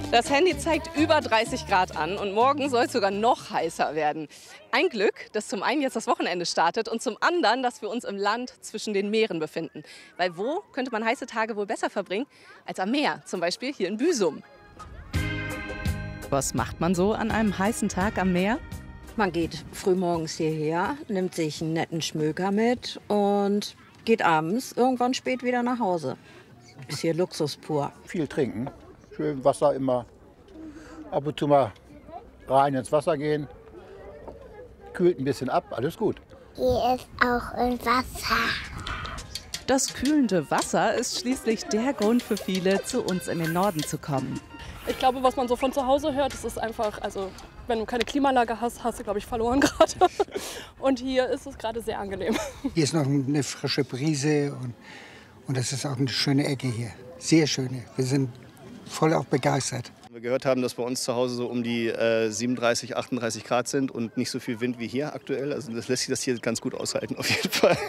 Das Handy zeigt über 30 Grad an und morgen soll es sogar noch heißer werden. Ein Glück, dass zum einen jetzt das Wochenende startet und zum anderen, dass wir uns im Land zwischen den Meeren befinden. Weil wo könnte man heiße Tage wohl besser verbringen als am Meer, zum Beispiel hier in Büsum. Was macht man so an einem heißen Tag am Meer? Man geht frühmorgens hierher, nimmt sich einen netten Schmöker mit und geht abends irgendwann spät wieder nach Hause. Ist hier Luxus pur. Viel trinken, schön Wasser immer, ab und zu mal rein ins Wasser gehen, kühlt ein bisschen ab, alles gut. Hier ist auch ein Wasser. Das kühlende Wasser ist schließlich der Grund für viele, zu uns in den Norden zu kommen. Ich glaube, was man so von zu Hause hört, das ist einfach, also wenn du keine Klimaanlage hast, hast du, glaube ich, verloren gerade. Und hier ist es gerade sehr angenehm. Hier ist noch eine frische Brise und das ist auch eine schöne Ecke hier. Sehr schöne. Wir sind voll auch begeistert. Wir gehört haben, dass bei uns zu Hause so um die 37, 38 Grad sind und nicht so viel Wind wie hier aktuell. Also das lässt sich das hier ganz gut aushalten auf jeden Fall.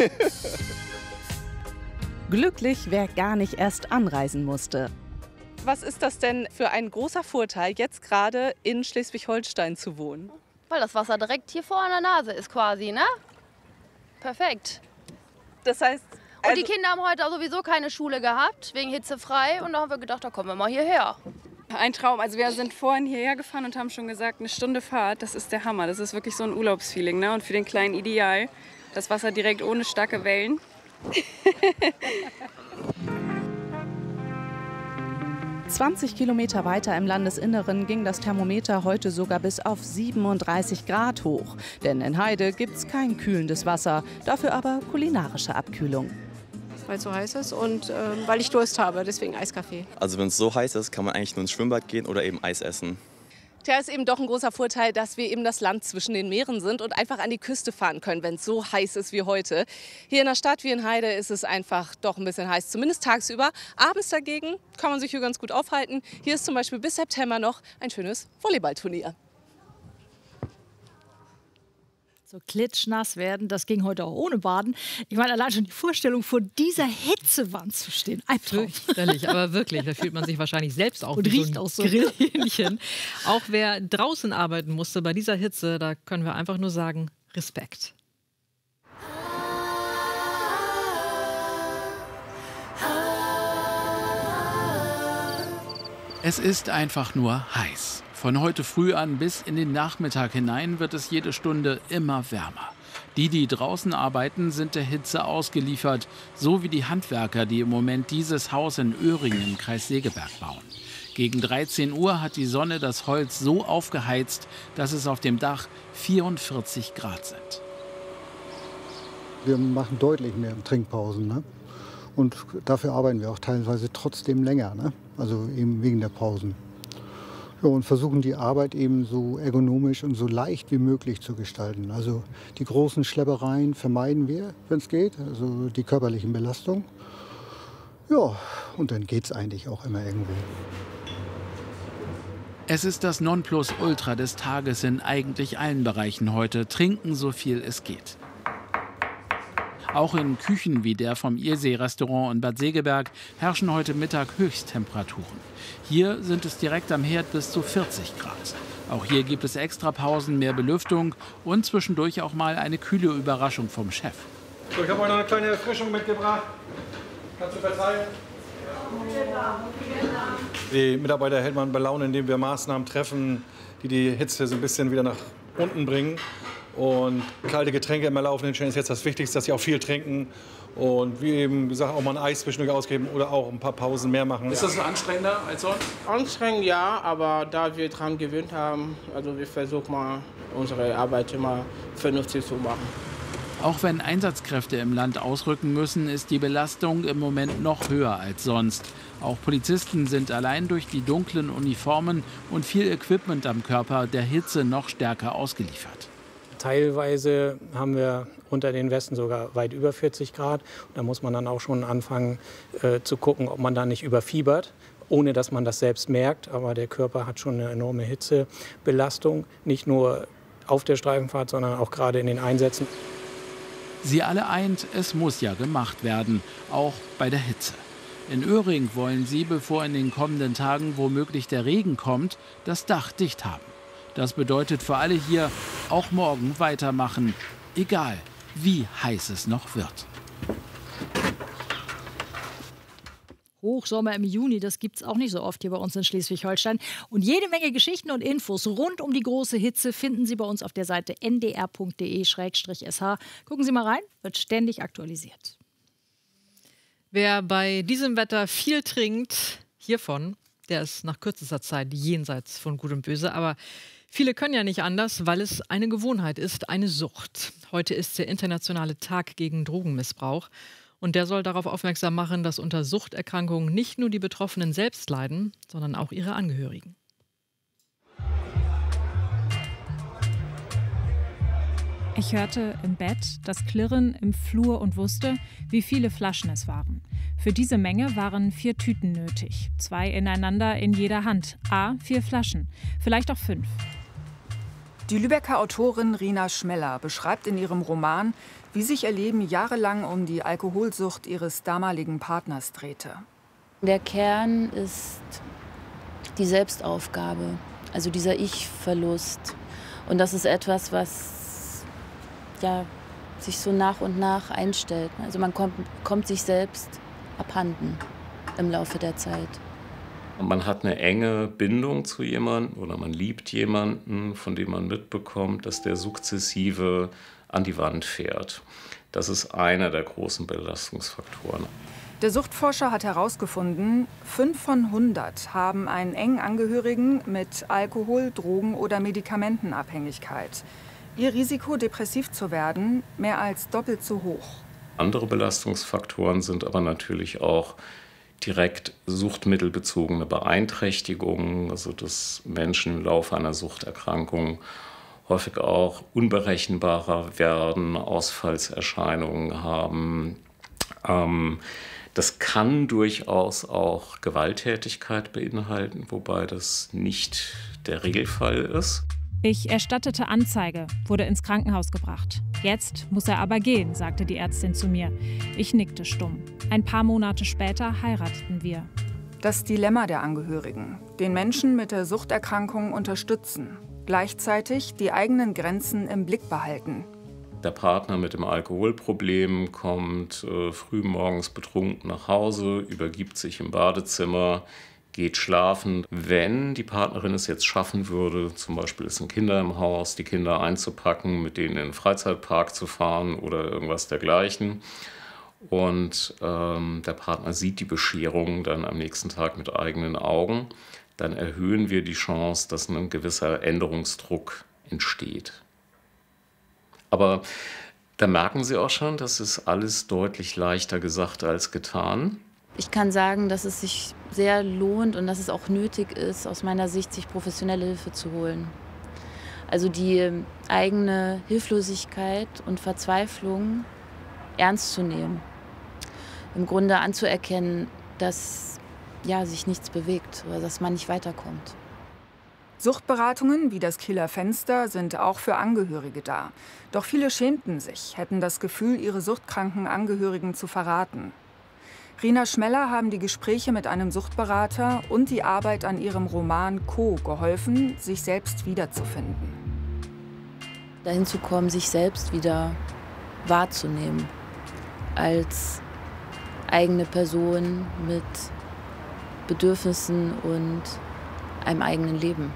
Glücklich, wer gar nicht erst anreisen musste. Was ist das denn für ein großer Vorteil, jetzt gerade in Schleswig-Holstein zu wohnen? Weil das Wasser direkt hier vor der Nase ist quasi, ne? Perfekt. Das heißt... Und die Kinder haben heute sowieso keine Schule gehabt, wegen hitzefrei. Und da haben wir gedacht, da kommen wir mal hierher. Ein Traum. Also wir sind vorhin hierher gefahren und haben schon gesagt, eine Stunde Fahrt, das ist der Hammer. Das ist wirklich so ein Urlaubsfeeling, ne? Und für den Kleinen ideal. Das Wasser direkt ohne starke Wellen. 20 Kilometer weiter im Landesinneren ging das Thermometer heute sogar bis auf 37 Grad hoch. Denn in Heide gibt's kein kühlendes Wasser, dafür aber kulinarische Abkühlung. Weil es so heiß ist und weil ich Durst habe, deswegen Eiskaffee. Also wenn es so heiß ist, kann man eigentlich nur ins Schwimmbad gehen oder eben Eis essen. Tja, ist eben doch ein großer Vorteil, dass wir eben das Land zwischen den Meeren sind und einfach an die Küste fahren können, wenn es so heiß ist wie heute. Hier in der Stadt wie in Heide ist es einfach doch ein bisschen heiß, zumindest tagsüber. Abends dagegen kann man sich hier ganz gut aufhalten. Hier ist zum Beispiel bis September noch ein schönes Volleyballturnier. So klitschnass werden, das ging heute auch ohne Baden. Ich meine, allein schon die Vorstellung, vor dieser Hitzewand zu stehen. Fürchterlich, aber wirklich, da fühlt man sich wahrscheinlich selbst auch und wie riecht so ein auch so. Grillhähnchen. Auch wer draußen arbeiten musste bei dieser Hitze, da können wir einfach nur sagen, Respekt. Es ist einfach nur heiß. Von heute früh an bis in den Nachmittag hinein wird es jede Stunde immer wärmer. Die draußen arbeiten, sind der Hitze ausgeliefert, so wie die Handwerker, die im Moment dieses Haus in Öhringen im Kreis Segeberg bauen. Gegen 13 Uhr hat die Sonne das Holz so aufgeheizt, dass es auf dem Dach 44 Grad sind. Wir machen deutlich mehr Trinkpausen, ne? Und dafür arbeiten wir auch teilweise trotzdem länger, ne? Also eben wegen der Pausen. Ja, und versuchen die Arbeit eben so ergonomisch und so leicht wie möglich zu gestalten. Also die großen Schleppereien vermeiden wir, wenn es geht, also die körperlichen Belastungen. Ja, und dann geht es eigentlich auch immer irgendwo. Es ist das Nonplusultra des Tages in eigentlich allen Bereichen heute. Trinken, so viel es geht. Auch in Küchen wie der vom Irsee-Restaurant in Bad Segeberg herrschen heute Mittag Höchsttemperaturen. Hier sind es direkt am Herd bis zu 40 Grad. Auch hier gibt es Extrapausen, mehr Belüftung und zwischendurch auch mal eine kühle Überraschung vom Chef. So, ich habe euch noch eine kleine Erfrischung mitgebracht. Kannst du verteilen? Die Mitarbeiter hält man bei Laune, indem wir Maßnahmen treffen, die die Hitze so ein bisschen wieder nach unten bringen. Und kalte Getränke immer laufenden stellen ist jetzt das Wichtigste, dass sie auch viel trinken. Und wie eben gesagt, auch mal ein Eis zwischendurch ausgeben oder auch ein paar Pausen mehr machen. Ist das anstrengender als sonst? Anstrengend ja, aber da wir daran gewöhnt haben, also wir versuchen mal unsere Arbeit immer vernünftig zu machen. Auch wenn Einsatzkräfte im Land ausrücken müssen, ist die Belastung im Moment noch höher als sonst. Auch Polizisten sind allein durch die dunklen Uniformen und viel Equipment am Körper der Hitze noch stärker ausgeliefert. Teilweise haben wir unter den Westen sogar weit über 40 Grad. Da muss man dann auch schon anfangen zu gucken, ob man da nicht überfiebert, ohne dass man das selbst merkt. Aber der Körper hat schon eine enorme Hitzebelastung, nicht nur auf der Streifenfahrt, sondern auch gerade in den Einsätzen. Sie alle eint, es muss ja gemacht werden, auch bei der Hitze. In Öhring wollen sie, bevor in den kommenden Tagen womöglich der Regen kommt, das Dach dicht haben. Das bedeutet für alle hier, auch morgen weitermachen, egal wie heiß es noch wird. Hochsommer im Juni, das gibt es auch nicht so oft hier bei uns in Schleswig-Holstein. Und jede Menge Geschichten und Infos rund um die große Hitze finden Sie bei uns auf der Seite ndr.de/sh. Gucken Sie mal rein, wird ständig aktualisiert. Wer bei diesem Wetter viel trinkt, hiervon, der ist nach kürzester Zeit jenseits von Gut und Böse. Aber viele können ja nicht anders, weil es eine Gewohnheit ist, eine Sucht. Heute ist der internationale Tag gegen Drogenmissbrauch. Und der soll darauf aufmerksam machen, dass unter Suchterkrankungen nicht nur die Betroffenen selbst leiden, sondern auch ihre Angehörigen. Ich hörte im Bett das Klirren im Flur und wusste, wie viele Flaschen es waren. Für diese Menge waren 4 Tüten nötig. 2 ineinander in jeder Hand. 4 Flaschen. Vielleicht auch 5. Die Lübecker Autorin Rina Schmeller beschreibt in ihrem Roman, wie sich ihr Leben jahrelang um die Alkoholsucht ihres damaligen Partners drehte. Der Kern ist die Selbstaufgabe, also dieser Ich-Verlust. Und das ist etwas, was sich so nach und nach einstellt. Also man kommt sich selbst abhanden im Laufe der Zeit. Man hat eine enge Bindung zu jemandem oder man liebt jemanden, von dem man mitbekommt, dass der sukzessive an die Wand fährt. Das ist einer der großen Belastungsfaktoren. Der Suchtforscher hat herausgefunden, 5 von 100 haben einen engen Angehörigen mit Alkohol-, Drogen- oder Medikamentenabhängigkeit. Ihr Risiko, depressiv zu werden, mehr als doppelt so hoch. Andere Belastungsfaktoren sind aber natürlich auch direkt suchtmittelbezogene Beeinträchtigungen, also dass Menschen im Laufe einer Suchterkrankung häufig auch unberechenbarer werden, Ausfallserscheinungen haben. Das kann durchaus auch Gewalttätigkeit beinhalten, wobei das nicht der Regelfall ist. Ich erstattete Anzeige, wurde ins Krankenhaus gebracht. Jetzt muss er aber gehen, sagte die Ärztin zu mir. Ich nickte stumm. Ein paar Monate später heirateten wir. Das Dilemma der Angehörigen. Den Menschen mit der Suchterkrankung unterstützen. Gleichzeitig die eigenen Grenzen im Blick behalten. Der Partner mit dem Alkoholproblem kommt früh morgens betrunken nach Hause, übergibt sich im Badezimmer, geht schlafen. Wenn die Partnerin es jetzt schaffen würde, zum Beispiel es sind Kinder im Haus, die Kinder einzupacken, mit denen in den Freizeitpark zu fahren oder irgendwas dergleichen. Und der Partner sieht die Bescherung dann am nächsten Tag mit eigenen Augen, dann erhöhen wir die Chance, dass ein gewisser Änderungsdruck entsteht. Aber da merken Sie auch schon, das ist alles deutlich leichter gesagt als getan. Ich kann sagen, dass es sich sehr lohnt und dass es auch nötig ist, aus meiner Sicht, sich professionelle Hilfe zu holen. Also die eigene Hilflosigkeit und Verzweiflung ernst zu nehmen. Im Grunde anzuerkennen, dass sich nichts bewegt oder dass man nicht weiterkommt. Suchtberatungen wie das Kieler Fenster sind auch für Angehörige da. Doch viele schämten sich, hätten das Gefühl, ihre suchtkranken Angehörigen zu verraten. Rina Schmeller haben die Gespräche mit einem Suchtberater und die Arbeit an ihrem Roman Co. geholfen, sich selbst wiederzufinden. Dahin zu kommen, sich selbst wieder wahrzunehmen als eigene Person mit Bedürfnissen und einem eigenen Leben.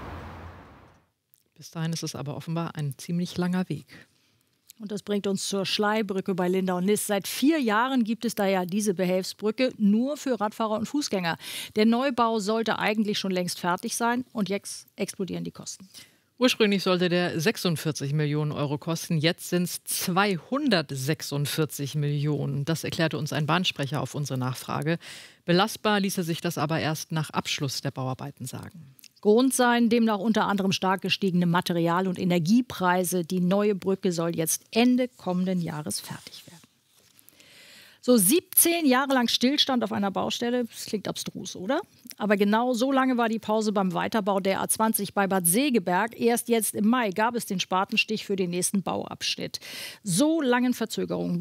Bis dahin ist es aber offenbar ein ziemlich langer Weg. Und das bringt uns zur Schleybrücke bei Lindau und Nis. Seit 4 Jahren gibt es da ja diese Behelfsbrücke nur für Radfahrer und Fußgänger. Der Neubau sollte eigentlich schon längst fertig sein und jetzt explodieren die Kosten. Ursprünglich sollte der 46 Millionen Euro kosten, jetzt sind es 246 Millionen. Das erklärte uns ein Bahnsprecher auf unsere Nachfrage. Belastbar ließe sich das aber erst nach Abschluss der Bauarbeiten sagen. Grund seien demnach unter anderem stark gestiegene Material- und Energiepreise. Die neue Brücke soll jetzt Ende kommenden Jahres fertig werden. So 17 Jahre lang Stillstand auf einer Baustelle, das klingt abstrus, oder? Aber genau so lange war die Pause beim Weiterbau der A20 bei Bad Segeberg. Erst jetzt im Mai gab es den Spatenstich für den nächsten Bauabschnitt. So langen Verzögerungen